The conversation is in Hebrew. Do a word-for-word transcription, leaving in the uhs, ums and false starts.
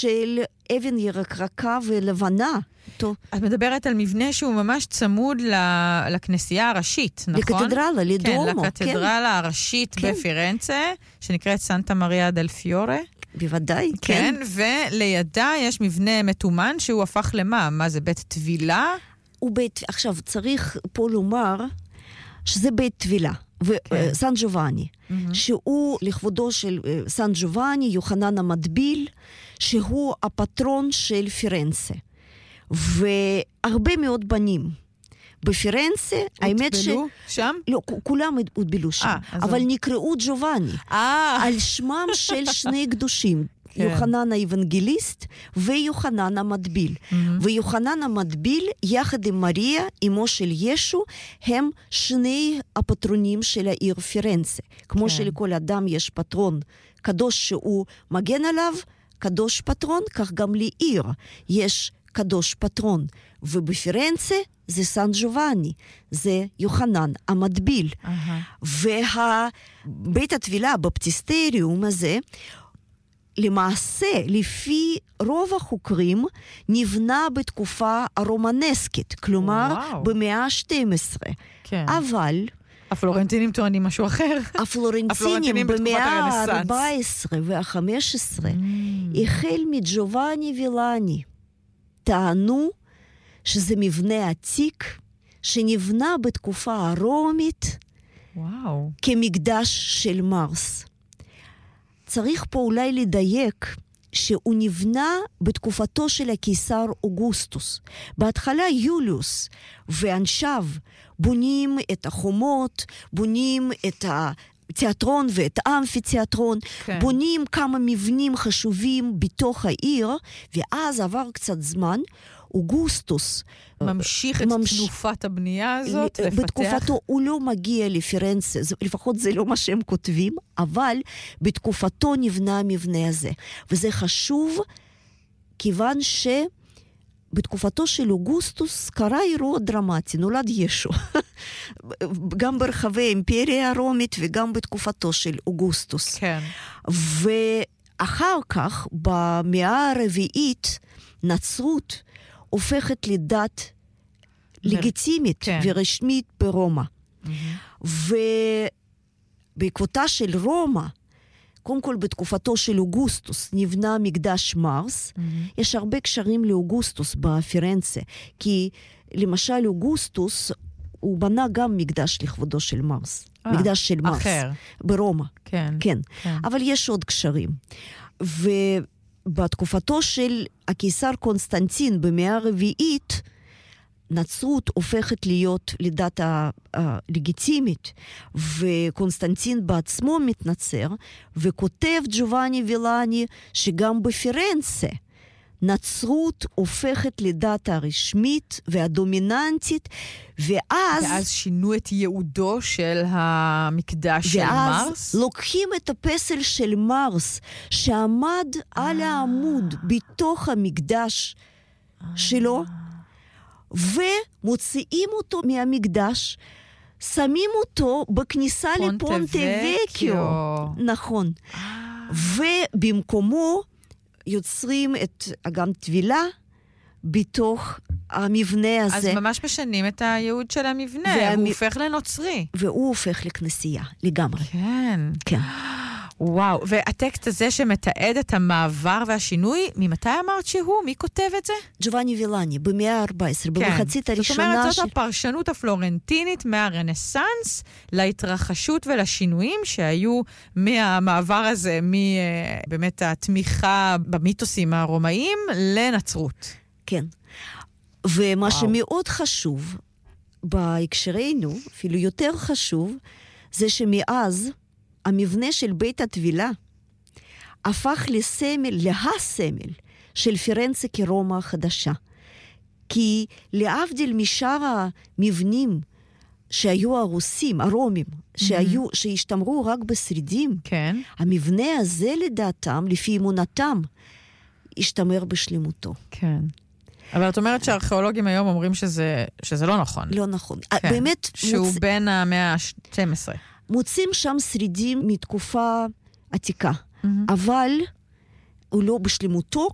של אבן ירקרקה ולבנה. את מדברת על מבנה שהוא ממש צמוד לכנסייה הראשית, נכון? לקתדרלה, לדומו. כן, לקתדרלה הראשית בפירנצה, שנקראת סנטה מריה דל פיורה. בוודאי, כן. כן, ולידה יש מבנה מתומן שהוא הפך למה? מה זה, בית טבילה? ובית, עכשיו, צריך פה לומר שזה בית טבילה. וסן ג'ובאני, שהוא לכבודו של סן ג'ובאני, יוחנן המטביל, שהוא הפטרון של פירנצה. והרבה מאוד בנים בפירנצה, האמת ש... הוטבלו שם? לא, כולם הוטבלו שם, אבל נקראו ג'ובאני, על שמם של שני קדושים, יוחנן האבנגליסט ויוחנן המטביל. ויוחנן המטביל, יחד עם מריה, אמו של ישו, הם שני הפטרונים של העיר פירנצה. כמו שלכל אדם יש פטרון קדוש שהוא מגן עליו, קדוש פטרון, כך גם לעיר יש קדוש פטרון. ובפירנצה זה סן ג'ובאני, זה יוחנן המטביל. ובית הטבילה, בפטיסטריום הזה, למעשה, לפי רוב החוקרים, נבנה בתקופה הרומנסקית, כלומר, וואו. במאה ה-שתים עשרה. כן. אבל... הפלורנטינים טוענים משהו אחר. הפלורנטינים במאה ה-ארבע עשרה וה-חמש עשרה, mm. החל מג'ובאני וילני, טענו שזה מבנה עתיק, שנבנה בתקופה הרומית, וואו. כמקדש של מרס. צריך פה אולי לדייק שהוא נבנה בתקופתו של הקיסר אוגוסטוס. בהתחלה יוליוס ואנשיו בונים את החומות, בונים את התיאטרון ואת האמפיתיאטרון, כן. בונים כמה מבנים חשובים בתוך העיר, ואז עבר קצת זמן, אוגוסטוס ממשיך את ממש... תנופת הבנייה הזאת, לפתח. בתקופתו הוא לא מגיע לפירנצה, לפחות זה לא מה שהם כותבים, אבל בתקופתו נבנה המבנה הזה. וזה חשוב, כיוון שבתקופתו של אוגוסטוס קרה אירוע דרמטי, נולד ישו. גם ברחבי האימפריה הרומית וגם בתקופתו של אוגוסטוס. כן. ואחר כך, במאה הרביעית, נצרות הופכת לדת לגיטימית כן. ורשמית ברומא. Mm-hmm. ובעקבותה של רומא, קודם כל בתקופתו של אוגוסטוס, נבנה מקדש מרס. Mm-hmm. יש הרבה קשרים לאוגוסטוס בפירנצה, כי למשל אוגוסטוס, הוא בנה גם מקדש לכבודו של מרס. 아, מקדש של מרס. אחר. ברומא. כן. כן. כן. אבל יש עוד קשרים. ו... בתקופתו של הקיסר קונסטנטין במאה הרביעית, נצרות הופכת להיות לדת הלגיטימית, וקונסטנטין בעצמו מתנצר, וכותב ג'ובאני וילני שגם בפירנצה, נצרות הופכת לדת הרשמית והדומיננטית, ואז... ואז שינו את ייעודו של המקדש של מרס? ואז לוקחים את הפסל של מרס, שעמד על העמוד בתוך המקדש שלו, ומוציאים אותו מהמקדש, שמים אותו בכניסה לפונטה וקיו. נכון. ובמקומו יוצרים את אגם טבילה בתוך המבנה הזה. אז ממש משנים את הייעוד של המבנה, והמ... הוא הופך לנוצרי. והוא הופך לכנסייה, לגמרי. כן. כן. וואו, והטקסט הזה שמתעד את המעבר והשינוי, ממתי אמרת שהוא? מי כותב את זה? ג'ובאני וילני, במאה ה-ארבע עשרה, כן. במחצית הראשונה זאת אומרת, של... זאת הפרשנות הפלורנטינית מהרנסנס להתרחשות ולשינויים שהיו מהמעבר הזה, מבאמת התמיכה במיתוסים הרומאיים לנצרות. כן. ומה וואו. שמאוד חשוב בהקשרנו, אפילו יותר חשוב, זה שמאז המבנה של בית הטבילה הפך לסמל, להסמל של פירנצה כרומא החדשה. כי להבדיל משאר המבנים שהיו הרוסים, הרומים, שהיו, mm-hmm. שהשתמרו רק בשרידים, כן. המבנה הזה לדעתם, לפי אמונתם, השתמר בשלמותו. כן. אבל את אומרת שהארכיאולוגים היום אומרים שזה, שזה לא נכון. לא נכון. כן. באמת... שהוא מוצ... בין המאה ה-שתים עשרה. מוצאים שם שרידים מתקופה עתיקה, mm-hmm. אבל הוא לא בשלמותו,